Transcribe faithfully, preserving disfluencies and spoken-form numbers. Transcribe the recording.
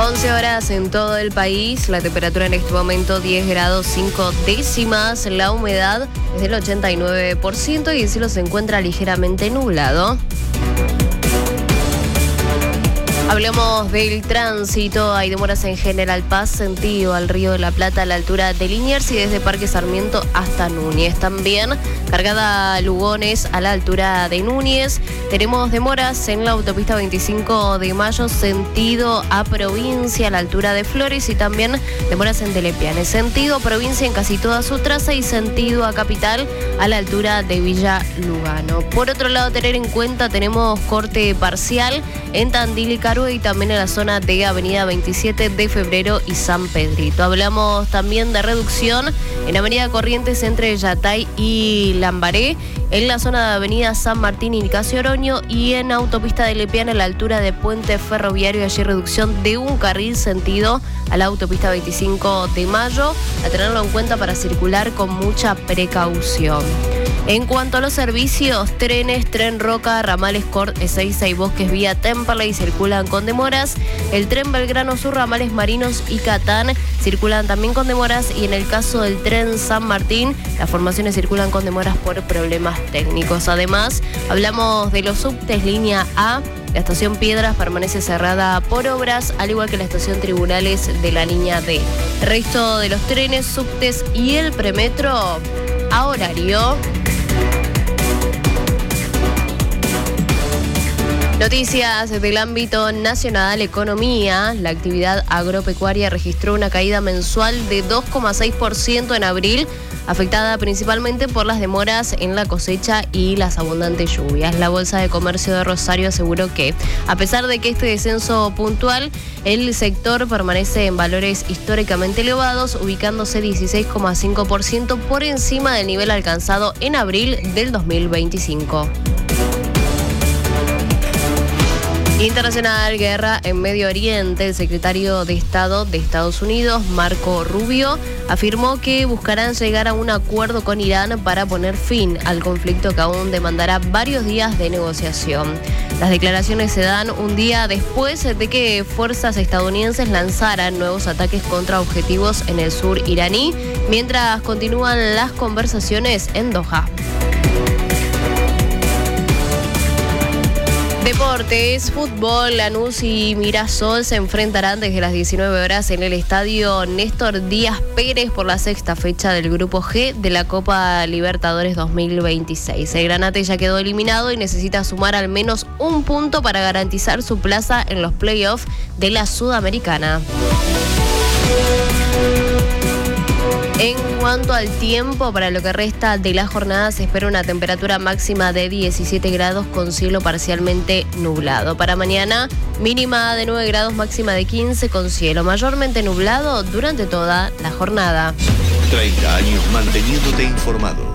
once horas en todo el país, la temperatura en este momento diez grados cinco décimas, la humedad es del ochenta y nueve por ciento y el cielo se encuentra ligeramente nublado. Hablemos del tránsito. Hay demoras en General Paz, sentido al Río de la Plata a la altura de Liniers y desde Parque Sarmiento hasta Núñez. También cargada Lugones a la altura de Núñez. Tenemos demoras en la autopista veinticinco de mayo, sentido a provincia a la altura de Flores y también demoras en Telepiane. Sentido provincia en casi toda su traza y sentido a capital a la altura de Villa Lugano. Por otro lado, tener en cuenta, tenemos corte parcial en Tandil y Carué y también en la zona de Avenida veintisiete de febrero y San Pedrito. Hablamos también de reducción en Avenida Corrientes entre Yatay y Lambaré, en la zona de Avenida San Martín y Nicasio Oroño y en autopista de Lepiana a la altura de Puente Ferroviario. Allí reducción de un carril sentido a la autopista veinticinco de mayo, a tenerlo en cuenta para circular con mucha precaución. En cuanto a los servicios, trenes, Tren Roca, ramales Cort, Ezeiza y Bosques vía Temperley circulan con demoras. El tren Belgrano Sur, ramales Marinos y Catán circulan también con demoras. Y en el caso del tren San Martín, las formaciones circulan con demoras por problemas técnicos. Además, hablamos de los subtes línea A. La estación Piedras permanece cerrada por obras, al igual que la estación Tribunales de la línea D. El resto de los trenes, subtes y el premetro a horario. Noticias del ámbito nacional, economía. La actividad agropecuaria registró una caída mensual de dos coma seis por ciento en abril, afectada principalmente por las demoras en la cosecha y las abundantes lluvias. La Bolsa de Comercio de Rosario aseguró que, a pesar de que este descenso puntual, el sector permanece en valores históricamente elevados, ubicándose dieciséis coma cinco por ciento por encima del nivel alcanzado en abril del dos mil veinticinco. Internacional, guerra en Medio Oriente. El secretario de Estado de Estados Unidos, Marco Rubio, afirmó que buscarán llegar a un acuerdo con Irán para poner fin al conflicto que aún demandará varios días de negociación. Las declaraciones se dan un día después de que fuerzas estadounidenses lanzaran nuevos ataques contra objetivos en el sur iraní, mientras continúan las conversaciones en Doha. Deportes, fútbol, Lanús y Mirasol se enfrentarán desde las diecinueve horas en el estadio Néstor Díaz Pérez por la sexta fecha del Grupo G de la Copa Libertadores dos mil veintiséis. El Granate ya quedó eliminado y necesita sumar al menos un punto para garantizar su plaza en los playoffs de la Sudamericana. En cuanto al tiempo, para lo que resta de la jornada se espera una temperatura máxima de diecisiete grados con cielo parcialmente nublado. Para mañana, mínima de nueve grados, máxima de quince con cielo mayormente nublado durante toda la jornada. treinta años manteniéndote informado.